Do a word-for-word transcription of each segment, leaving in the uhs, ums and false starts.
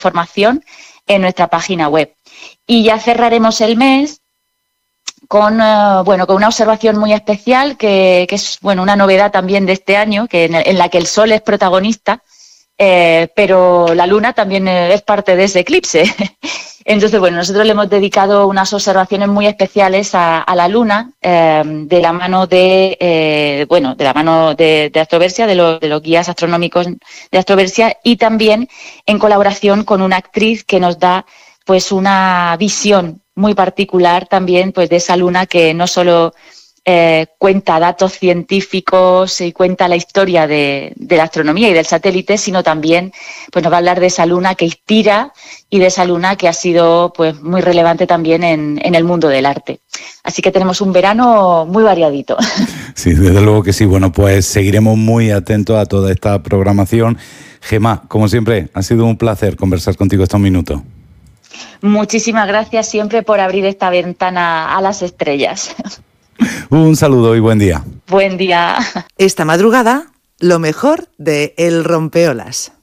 información en nuestra página web. Y ya cerraremos el mes con, uh, bueno, con una observación muy especial que, que es bueno, una novedad también de este año, que en, en la que el Sol es protagonista, eh, pero la Luna también es parte de ese eclipse. Entonces, bueno, nosotros le hemos dedicado unas observaciones muy especiales a, a la Luna, eh, de la mano de, eh, bueno, de la mano de, de Astroversia, de, lo, de los guías astronómicos de Astroversia, y también en colaboración con una actriz que nos da, pues, una visión muy particular también, pues, de esa Luna que no solo eh, cuenta datos científicos y cuenta la historia de, de la astronomía y del satélite, sino también, pues, nos va a hablar de esa Luna que inspira y de esa Luna que ha sido, pues, muy relevante también en, en el mundo del arte. Así que tenemos un verano muy variadito. Sí, desde luego que sí. Bueno, pues seguiremos muy atentos a toda esta programación. Gemma, como siempre, ha sido un placer conversar contigo estos minutos. Muchísimas gracias siempre por abrir esta ventana a las estrellas. Un saludo y buen día. Buen día. Esta madrugada, lo mejor de El Rompeolas.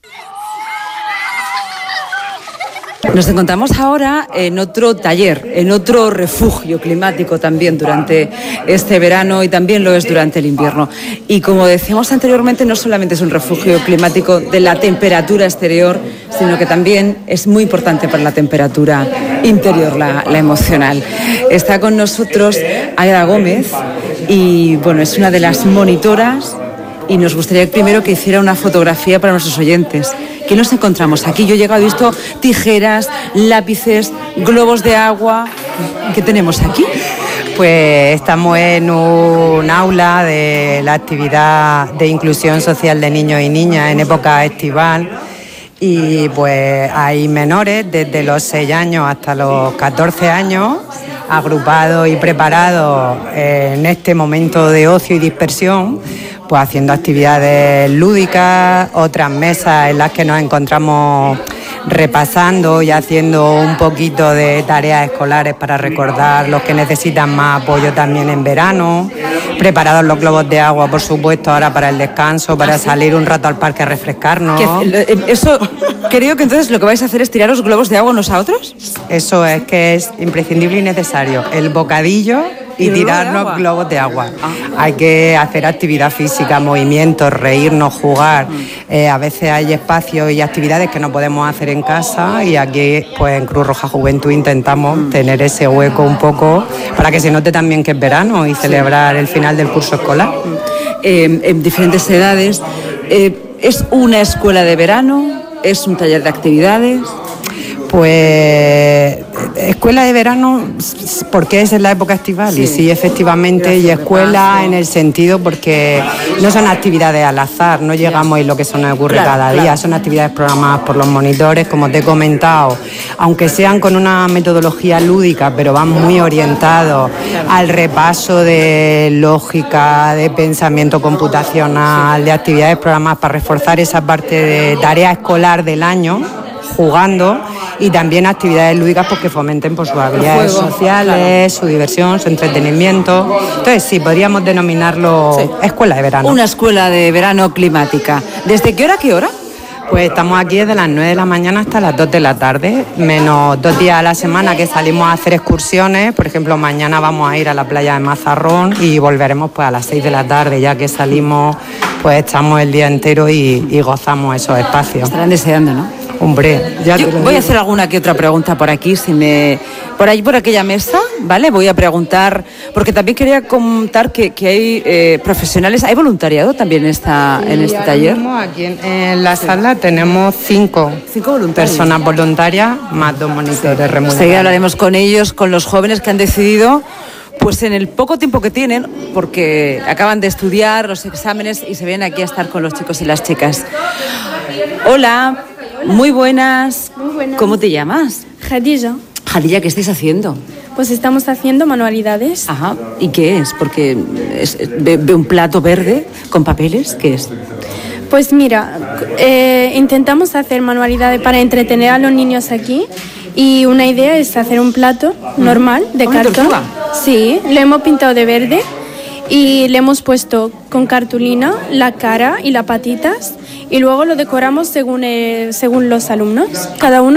Nos encontramos ahora en otro taller, en otro refugio climático también durante este verano y también lo es durante el invierno. Y como decíamos anteriormente, no solamente es un refugio climático de la temperatura exterior, sino que también es muy importante para la temperatura interior, la, la emocional. Está con nosotros Aida Gómez y bueno, es una de las monitoras y nos gustaría primero que hiciera una fotografía para nuestros oyentes. ¿Qué nos encontramos aquí? Yo he llegado, he visto tijeras, lápices, globos de agua. ¿Qué tenemos aquí? Pues estamos en un aula de la actividad de inclusión social de niños y niñas en época estival. Y pues hay menores desde los seis años hasta los catorce años agrupados y preparados en este momento de ocio y dispersión, pues haciendo actividades lúdicas, otras mesas en las que nos encontramos repasando y haciendo un poquito de tareas escolares para recordar los que necesitan más apoyo también en verano, preparados los globos de agua, por supuesto, ahora para el descanso, para salir un rato al parque a refrescarnos. Eso, creo que entonces lo que vais a hacer es tirar los globos de agua unos a otros. Eso es, que es imprescindible y necesario, el bocadillo y tirarnos globos de agua. Ah. Hay que hacer actividad física, movimientos, reírnos, jugar. Eh, a veces hay espacios y actividades que no podemos hacer en casa y aquí pues en Cruz Roja Juventud intentamos mm. tener ese hueco un poco para que se note también que es verano y celebrar el final del curso escolar. Eh, en diferentes edades. Eh, ¿Es una escuela de verano? ¿Es un taller de actividades? Pues escuela de verano porque es en la época estival, sí, y sí, efectivamente, y escuela en el sentido porque no son actividades al azar, no llegamos y lo que eso nos ocurre claro, cada día, claro. Son actividades programadas por los monitores, como te he comentado, aunque sean con una metodología lúdica, pero van muy orientados al repaso de lógica, de pensamiento computacional, de actividades programadas para reforzar esa parte de tarea escolar del año, jugando, y también actividades lúdicas porque fomenten pues, sus habilidades juego, sociales, claro. Su diversión, su entretenimiento. Entonces sí, podríamos denominarlo sí. Escuela de verano. Una escuela de verano climática. ¿Desde qué hora a qué hora? Pues estamos aquí desde las nueve de la mañana hasta las dos de la tarde, menos dos días a la semana que salimos a hacer excursiones. Por ejemplo, mañana vamos a ir a la playa de Mazarrón y volveremos pues a las seis de la tarde, ya que salimos, pues estamos el día entero y, y gozamos esos espacios. Estarán deseando, ¿no? Hombre, ya Yo voy a hacer alguna que otra pregunta por aquí, si me por ahí por aquella mesa, ¿vale? Voy a preguntar, porque también quería contar que, que hay eh, profesionales, hay voluntariado también en, esta, sí, en este taller. Mismo aquí en, en la sí. sala tenemos cinco, cinco voluntarios. Personas voluntarias, más dos monitores sí. remunerados. Enseguida hablaremos con ellos, con los jóvenes que han decidido, pues en el poco tiempo que tienen, porque acaban de estudiar los exámenes y se vienen aquí a estar con los chicos y las chicas. Hola. Muy buenas. Muy buenas. ¿Cómo te llamas? Jadilla. Jadilla, ¿qué estáis haciendo? Pues estamos haciendo manualidades. Ajá. ¿Y qué es? Porque es, ve, ve un plato verde con papeles. ¿Qué es? Pues mira, eh, intentamos hacer manualidades para entretener a los niños aquí. Y una idea es hacer un plato normal de cartón. ¿Tortuga? Sí, lo hemos pintado de verde y le hemos puesto con cartulina la cara y las patitas y luego lo decoramos según, eh, según los alumnos. Cada uno